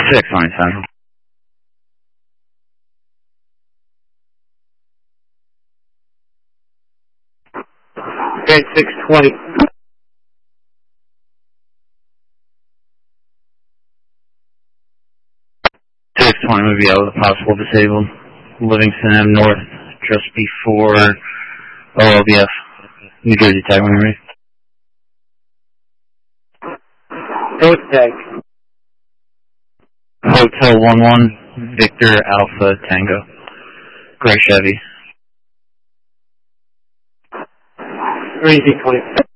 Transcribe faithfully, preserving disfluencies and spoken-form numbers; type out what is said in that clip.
six line Central. Okay, six twenty. six twenty would be out with a possible disabled. Livingston Avenue North, just before O L B F. New Jersey tag when you're ready. North tag. Hotel one one, Victor Alpha Tango. Gray Chevy. Three Z twenty.